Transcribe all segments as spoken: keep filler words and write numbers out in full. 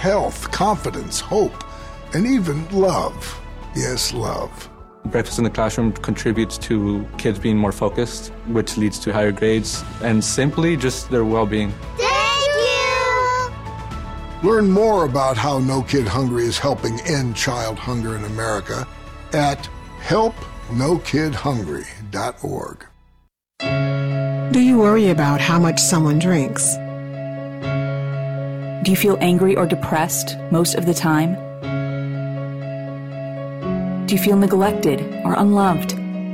health, confidence, hope, and even love. Yes, love. Breakfast in the classroom contributes to kids being more focused, which leads to higher grades, and simply just their well-being. Thank you! Learn more about how No Kid Hungry is helping end child hunger in America at help no kid hungry dot org. Do you worry about how much someone drinks? Do you feel angry or depressed most of the time? Do you feel neglected or unloved?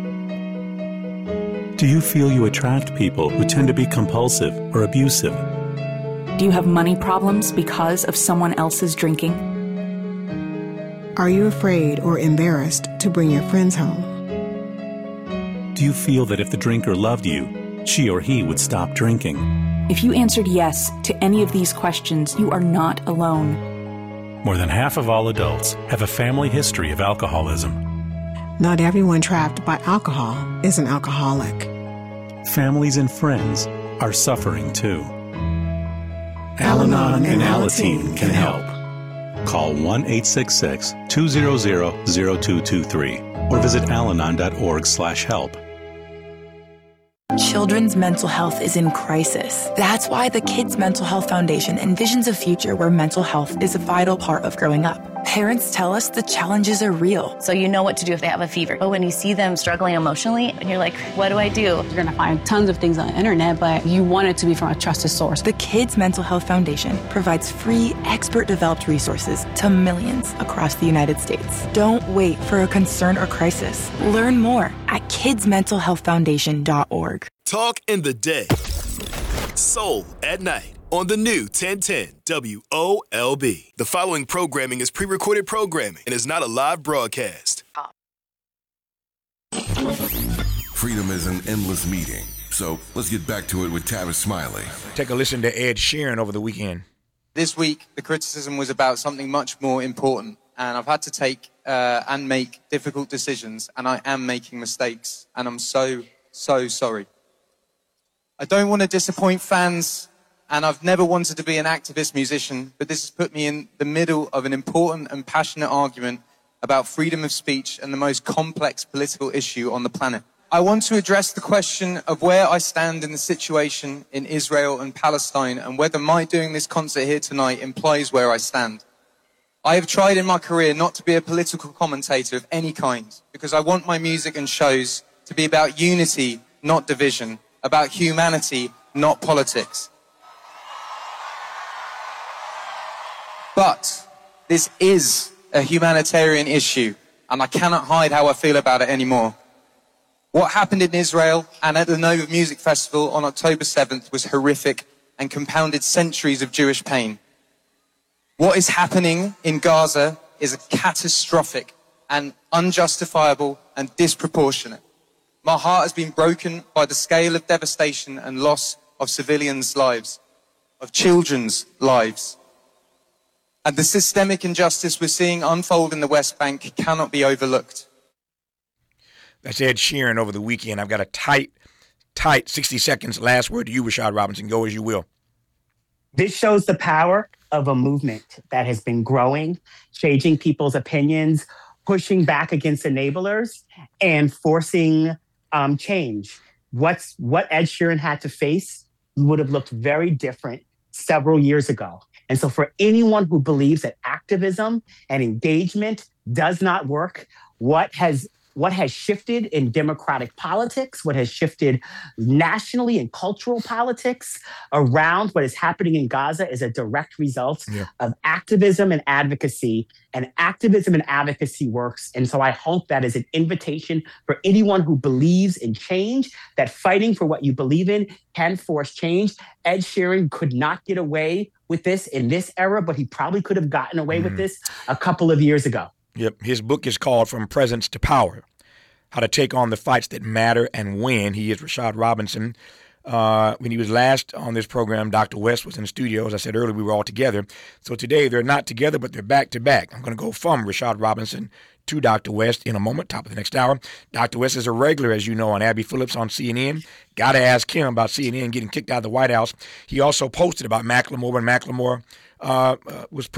Do you feel you attract people who tend to be compulsive or abusive? Do you have money problems because of someone else's drinking? Are you afraid or embarrassed to bring your friends home? Do you feel that if the drinker loved you, she or he would stop drinking? If you answered yes to any of these questions, you are not alone. More than half of all adults have a family history of alcoholism. Not everyone trapped by alcohol is an alcoholic. Families and friends are suffering too. Al-Anon Al-Anon and and Alateen Alateen can help. Call one eight six six, two zero zero, zero two two three or visit alanon dot org slash help. Children's mental health is in crisis. That's why the Kids Mental Health Foundation envisions a future where mental health is a vital part of growing up. Parents tell us the challenges are real. So you know what to do if they have a fever. But when you see them struggling emotionally, and you're like, what do I do? You're going to find tons of things on the internet, but you want it to be from a trusted source. The Kids Mental Health Foundation provides free, expert-developed resources to millions across the United States. Don't wait for a concern or crisis. Learn more at kids mental health foundation dot org. Talk in the day. Soul at night on the new ten ten W O L B. The following programming is pre-recorded programming and is not a live broadcast. Freedom is an endless meeting. So let's get back to it with Tavis Smiley. Take a listen to Ed Sheeran over the weekend. This week, the criticism was about something much more important. And I've had to take uh, and make difficult decisions. And I am making mistakes. And I'm so, so sorry. I don't want to disappoint fans. And I've never wanted to be an activist musician. But this has put me in the middle of an important and passionate argument about freedom of speech and the most complex political issue on the planet. I want to address the question of where I stand in the situation in Israel and Palestine and whether my doing this concert here tonight implies where I stand. I have tried in my career not to be a political commentator of any kind because I want my music and shows to be about unity, not division, about humanity, not politics. But this is a humanitarian issue and I cannot hide how I feel about it anymore. What happened in Israel and at the Nova Music Festival on October seventh was horrific and compounded centuries of Jewish pain. What is happening in Gaza is catastrophic and unjustifiable and disproportionate. My heart has been broken by the scale of devastation and loss of civilians' lives, of children's lives. And the systemic injustice we're seeing unfold in the West Bank cannot be overlooked. That's Ed Sheeran over the weekend. I've got a tight, tight sixty seconds. Last word to you, Rashad Robinson. Go as you will. This shows the power of a movement that has been growing, changing people's opinions, pushing back against enablers, and forcing um, change. What's what Ed Sheeran had to face would have looked very different several years ago. And so for anyone who believes that activism and engagement does not work, what has What has shifted in democratic politics, what has shifted nationally in cultural politics around what is happening in Gaza is a direct result yeah. of activism and advocacy. And activism and advocacy works. And so I hope that is an invitation for anyone who believes in change, that fighting for what you believe in can force change. Ed Sheeran could not get away with this in this era, but he probably could have gotten away mm. with this a couple of years ago. Yep. His book is called From Presence to Power, How to Take on the Fights That Matter and Win. He is Rashad Robinson. Uh, when he was last on this program, Doctor West was in the studio. As I said earlier, we were all together. So today they're not together, but they're back to back. I'm going to go from Rashad Robinson to Doctor West in a moment, top of the next hour. Doctor West is a regular, as you know, on Abby Phillips on C N N. Got to ask him about C N N getting kicked out of the White House. He also posted about Macklemore when Macklemore uh, uh, was